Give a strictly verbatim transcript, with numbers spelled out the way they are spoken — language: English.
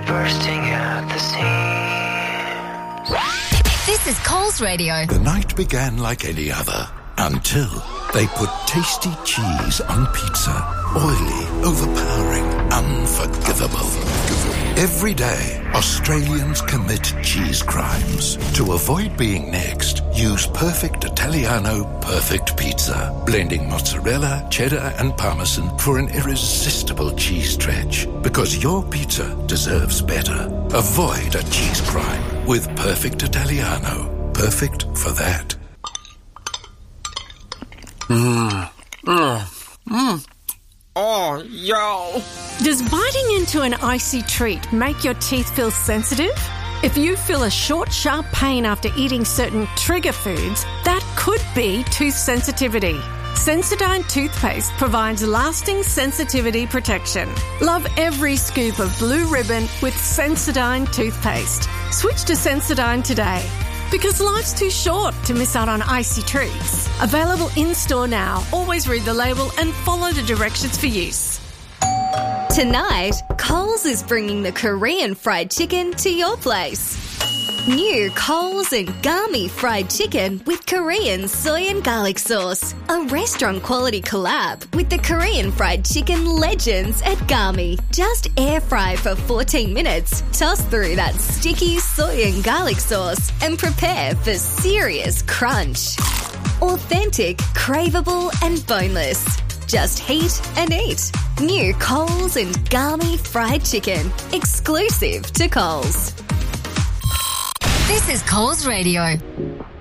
bursting at the seams. This is Coles Radio. The night began like any other until they put tasty cheese on pizza. Oily, overpowering, unforgivable. Every day, Australians commit cheese crimes. To avoid being next, use Perfect Italiano Perfect Pizza, blending mozzarella, cheddar and parmesan for an irresistible cheese stretch. Because your pizza deserves better. Avoid a cheese crime with Perfect Italiano. Perfect for that. Mmm. Mmm. Mmm. Oh, yo. Does biting into an icy treat make your teeth feel sensitive? If you feel a short, sharp pain after eating certain trigger foods, that could be tooth sensitivity. Sensodyne toothpaste provides lasting sensitivity protection. Love every scoop of blue ribbon with Sensodyne toothpaste. Switch to Sensodyne today. Because life's too short to miss out on icy treats. Available in-store now. Always read the label and follow the directions for use. Tonight, Coles is bringing the Korean fried chicken to your place. New Coles and Gami fried chicken with Korean soy and garlic sauce. A restaurant-quality collab with the Korean fried chicken legends at Gami. Just air fry for fourteen minutes, toss through that sticky soy and garlic sauce, and prepare for serious crunch. Authentic, craveable, and boneless. Just heat and eat. New Coles and Gami fried chicken. Exclusive to Coles. This is Coles Radio.